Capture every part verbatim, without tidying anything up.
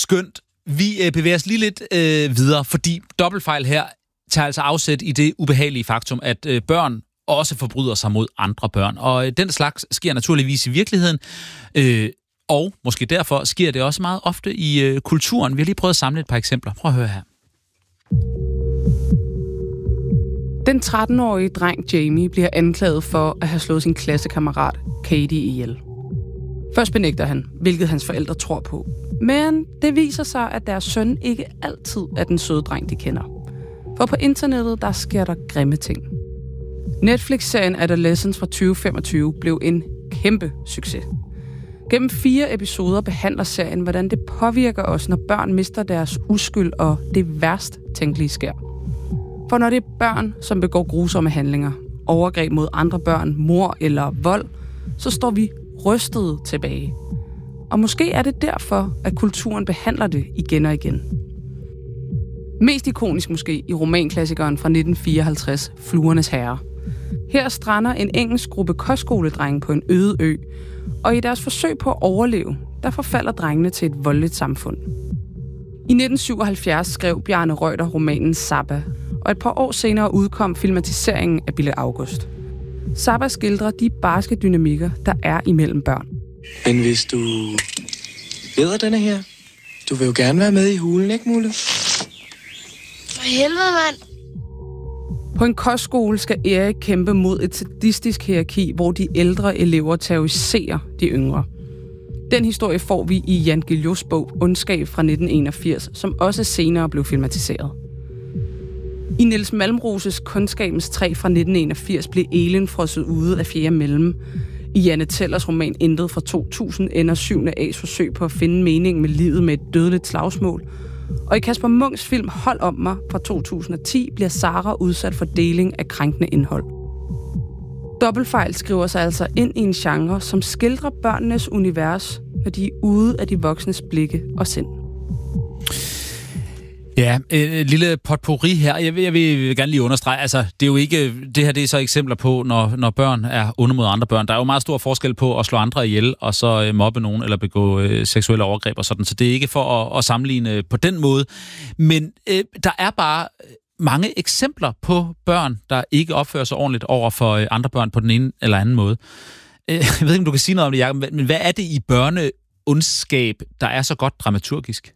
skønt. Vi øh, bevæger os lige lidt øh, videre, fordi dobbeltfejl her tager altså afsæt i det ubehagelige faktum, at øh, børn også forbryder sig mod andre børn. Og øh, den slags sker naturligvis i virkeligheden, øh, og måske derfor sker det også meget ofte i øh, kulturen. Vi har lige prøvet at samle et par eksempler. Prøv at høre her. Den tretten-årige dreng Jamie bliver anklaget for at have slået sin klassekammerat Katie ihjel. Først benægter han, hvilket hans forældre tror på. Men det viser sig, at deres søn ikke altid er den søde dreng, de kender. For på internettet, der sker der grimme ting. Netflix-serien Adolescence fra tyve femogtyve blev en kæmpe succes. Gennem fire episoder behandler serien, hvordan det påvirker os, når børn mister deres uskyld og det værst tænkelige sker. For når det er børn, som begår grusomme handlinger, overgreb mod andre børn, mord eller vold, så står vi rystede tilbage. Og måske er det derfor, at kulturen behandler det igen og igen. Mest ikonisk måske i romanklassikeren fra nitten fireoghalvtreds, Fluernes Herre. Her strander en engelsk gruppe kostskoledrenge på en øde ø, og i deres forsøg på at overleve, der forfalder drengene til et voldeligt samfund. I nitten syvoghalvfjerds skrev Bjarne Reuter romanen Zappa, og et par år senere udkom filmatiseringen af Bille August. Zappa skildrer de barske dynamikker, der er imellem børn. Men hvis du leder denne her, du vil jo gerne være med i hulen, ikke Mulle? For helvede, mand! På en kostskole skal Erik kæmpe mod et sadistisk hierarki, hvor de ældre elever terroriserer de yngre. Den historie får vi i Jan Guillous bog Ondskab fra nitten enogfirs, som også senere blev filmatiseret. I Niels Malmroses Kundskabens træ fra nitten enogfirs blev Elin frosset ude af fjerde mellem. I Janne Tellers roman Intet fra to tusind ender syvende A's forsøg på at finde mening med livet med et dødeligt slagsmål. Og i Kasper Munchs film Hold om mig fra to tusind og ti bliver Sara udsat for deling af krænkende indhold. Dobbeltfejl skriver sig altså ind i en genre, som skildrer børnenes univers, når de er ude af de voksnes blikke og sind. Ja, et lille potpourri her. Jeg vil, jeg vil gerne lige understrege, altså det er jo ikke, det her det er så eksempler på, når, når børn er onde mod andre børn. Der er jo meget stor forskel på at slå andre ihjel, og så mobbe nogen, eller begå øh, seksuelle overgreb og sådan. Så det er ikke for at, at sammenligne på den måde. Men øh, der er bare mange eksempler på børn, der ikke opfører sig ordentligt over for andre børn på den ene eller anden måde. Jeg ved ikke, om du kan sige noget om det, Jacob, men hvad er det i børneondskab, der er så godt dramaturgisk?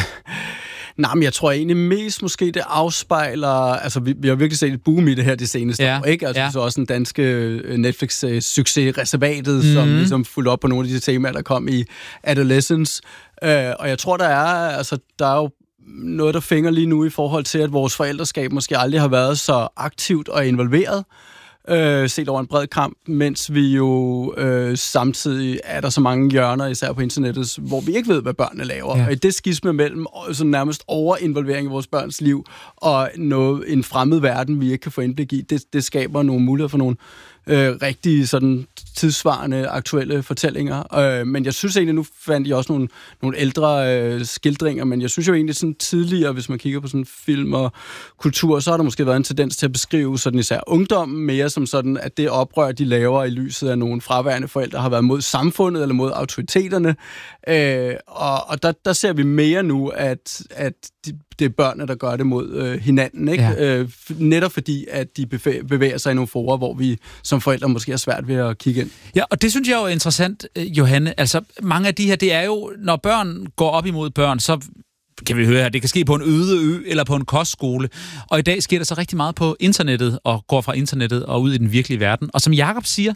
Nej, men jeg tror egentlig mest måske, det afspejler... Altså, vi, vi har virkelig set et boom i det her de seneste ja, år, ikke? Altså, ja. Så også den danske Netflix-succes Reservatet, mm-hmm. som ligesom fulgte op på nogle af de temaer, der kom i Adolescence. Uh, og jeg tror, der er... Altså, der er jo noget, der fænger lige nu i forhold til, at vores forældreskab måske aldrig har været så aktivt og involveret, øh, set over en bred kamp, mens vi jo øh, samtidig er der så mange hjørner, især på internettet, hvor vi ikke ved, hvad børnene laver. Ja. Og i det skisme mellem sådan nærmest overinvolvering i vores børns liv og noget, en fremmed verden, vi ikke kan få indblik i, det, det skaber nogle muligheder for nogle øh, rigtig sådan tidsvarende, aktuelle fortællinger. Øh, men jeg synes egentlig, nu fandt jeg også nogle, nogle ældre øh, skildringer, men jeg synes jo egentlig sådan tidligere, hvis man kigger på sådan film og kultur, så har der måske været en tendens til at beskrive sådan især ungdommen mere som sådan, at det oprør, de laver i lyset af nogle fraværende forældre, har været mod samfundet eller mod autoriteterne. Øh, og og der, der ser vi mere nu, at, at de, det er børnene, der gør det mod øh, hinanden, ikke? Ja. Øh, netop fordi, at de bevæger sig i nogle forer, hvor vi som forældre måske har svært ved at kigge ind. Ja, og det synes jeg jo er interessant, Johanne. Altså, mange af de her, det er jo, når børn går op imod børn, så kan vi høre her, det kan ske på en øde ø eller på en kostskole. Og i dag sker der så rigtig meget på internettet, og går fra internettet og ud i den virkelige verden. Og som Jacob siger,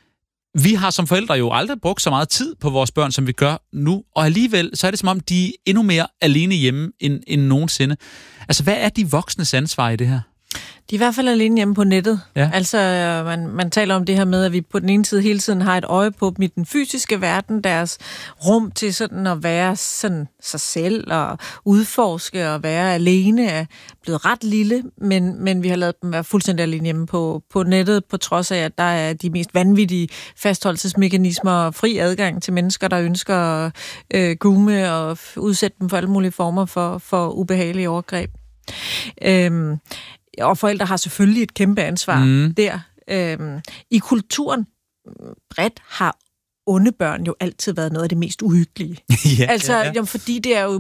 vi har som forældre jo aldrig brugt så meget tid på vores børn, som vi gør nu. Og alligevel, så er det som om, de er endnu mere alene hjemme end, end nogensinde. Altså, hvad er de voksnes ansvar i det her? De er i hvert fald alene hjemme på nettet. Ja. Altså, man, man taler om det her med, at vi på den ene side hele tiden har et øje på dem i den fysiske verden, deres rum til sådan at være sådan sig selv og udforske og være alene er blevet ret lille, men, men vi har lavet dem være fuldstændig alene hjemme på, på nettet, på trods af, at der er de mest vanvittige fastholdelsesmekanismer og fri adgang til mennesker, der ønsker at øh, groome og udsætte dem for alle mulige former for, for ubehagelige overgreb. Øhm, Og forældre har selvfølgelig et kæmpe ansvar mm. der. Øhm, I kulturen bredt har onde børn jo altid været noget af det mest uhyggelige. ja, altså, ja, ja. Jamen, fordi det er jo